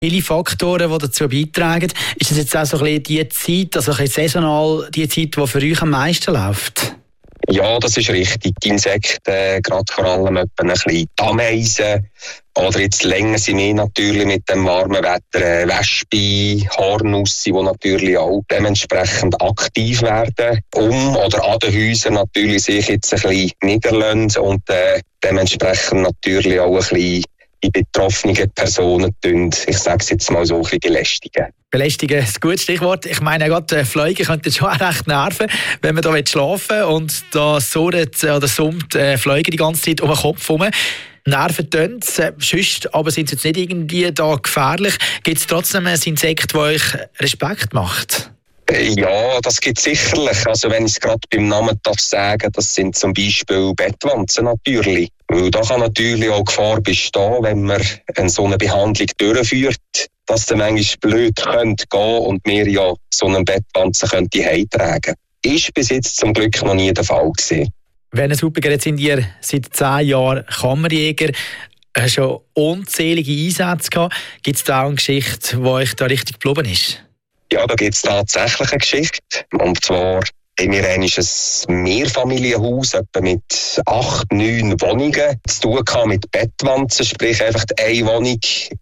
Viele Faktoren, die dazu beitragen. Ist das jetzt auch so ein bisschen die Zeit, also ein bisschen saisonal, die Zeit, die für euch am meisten läuft? Ja, das ist richtig. Die Insekten, gerade vor allem etwa ein bisschen die Ameisen. Oder jetzt länger sind wir natürlich mit dem warmen Wetter Wespen, Hornussi, die natürlich auch dementsprechend aktiv werden. Oder an den Häusern natürlich sich jetzt ein bisschen niederlassen und dementsprechend natürlich auch ein bisschen die betroffenen Personen tun, ich sage es jetzt mal so, ein bisschen belästigen. Belästigen ist ein gutes Stichwort. Ich meine, gerade Fliegen könnten schon recht nerven, wenn man da schlafen will und da surrt oder summt Fliegen die ganze Zeit um den Kopf herum. Nerven tun es, sonst aber sind sie jetzt nicht irgendwie da gefährlich. Gibt es trotzdem ein Insekt, das euch Respekt macht? Ja, das gibt es sicherlich. Also wenn ich es gerade beim Namen sagen darf, das sind zum Beispiel Bettwanzen natürlich. Weil da kann natürlich auch Gefahr bestehen, wenn man so eine Behandlung durchführt, dass dann manchmal blöd könnte gehen und wir ja so einen Bettwanzen könnte heimtragen. Ist bis jetzt zum Glück noch nie der Fall gewesen. Werner Suppiger, jetzt sind ihr seit 10 Jahren Kammerjäger. Hast schon unzählige Einsätze gehabt. Gibt es da auch eine Geschichte, die euch da richtig geblieben ist? Ja, da gibt es tatsächlich eine Geschichte. Und zwar haben wir ein Mehrfamilienhaus etwa mit 8, 9 Wohnungen zu tun gehabt mit Bettwanzen. Sprich, einfach eine Wohnung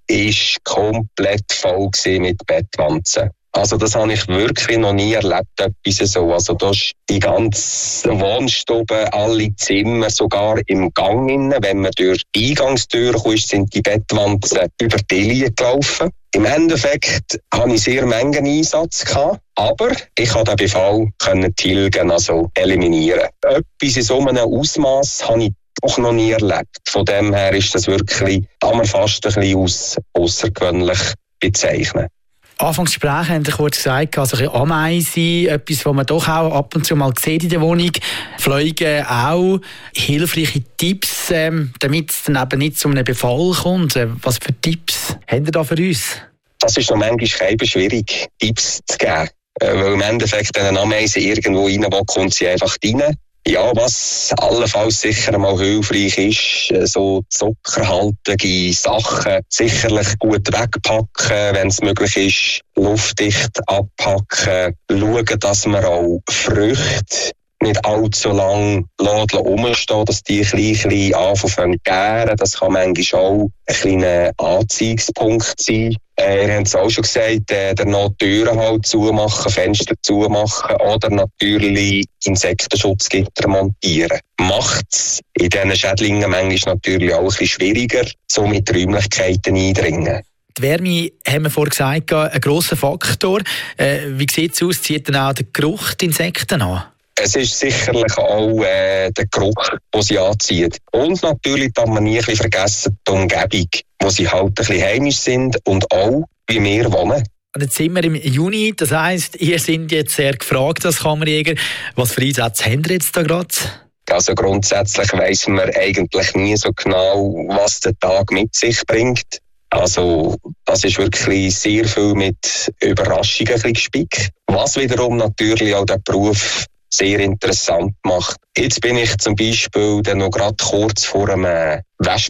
war komplett voll mit Bettwanzen. Also das habe ich wirklich noch nie erlebt, etwas so. Also da ist die ganze Wohnstube, alle Zimmer, sogar im Gang innen. Wenn man durch die Eingangstür kommt, sind die Bettwanzen über die Linie gelaufen. Im Endeffekt hatte ich sehr Mengen Einsatz gehabt, aber ich konnte den Befall tilgen, also eliminieren. Etwas in so einem Ausmaß habe ich auch noch nie erlebt. Von dem her ist das wirklich, kann man fast ein bisschen als außergewöhnlich bezeichnen. Anfangsgespräch haben Sie kurz gesagt, also ein Ameisen, etwas, was man doch auch ab und zu mal sieht in der Wohnung. Fliegen auch. Hilfreiche Tipps, damit es dann eben nicht zu einem Befall kommt. Was für Tipps habt ihr da für uns? Das ist noch manchmal schwierig, Tipps zu geben. Weil im Endeffekt, wenn eine Ameise irgendwo rein will, kommt sie einfach rein. Ja, was allenfalls sicher mal hilfreich ist, so zuckerhaltige Sachen sicherlich gut wegpacken, wenn es möglich ist, luftdicht abpacken, schauen, dass man auch Früchte nicht allzu lang rumstehen, dass die ein bisschen anfangen zu gären. Das kann manchmal auch ein kleiner Anziehungspunkt sein. Ihr habt es auch schon gesagt, noch Türen halt zumachen, Fenster zumachen oder natürlich Insektenschutzgitter montieren. Macht es in diesen Schädlingen manchmal natürlich auch ein bisschen schwieriger, so mit Räumlichkeiten eindringen. Die Wärme, haben wir vorhin gesagt, ein grosser Faktor. Wie sieht es aus? Zieht dann auch der Geruch die Insekten an? Es ist sicherlich auch der Geruch, den sie anzieht. Und natürlich darf man nie ein bisschen vergessen, die Umgebung, wo sie halt ein bisschen heimisch sind und auch, wie wir wohnen. Und jetzt sind wir im Juni, das heisst, ihr seid jetzt sehr gefragt als Kammerjäger. Was für Einsätze habt ihr jetzt da gerade? Also grundsätzlich weiss man eigentlich nie so genau, was der Tag mit sich bringt. Also das ist wirklich sehr viel mit Überraschungen gespickt. Was wiederum natürlich auch den Beruf sehr interessant macht. Jetzt bin ich zum Beispiel dann noch gerade kurz vor einem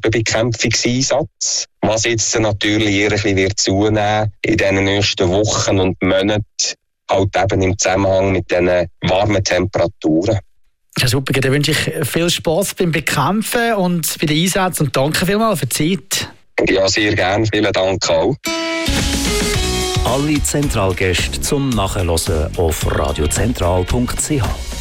Wespenbekämpfungseinsatz, was jetzt natürlich eher ein bisschen wird zunehmen in den nächsten Wochen und Monaten, halt eben im Zusammenhang mit diesen warmen Temperaturen. Ja, super, dann wünsche ich viel Spass beim Bekämpfen und bei den Einsätzen und danke vielmals für die Zeit. Ja, sehr gerne. Vielen Dank auch. Alle Zentralgäste zum Nachhören auf radiozentral.ch.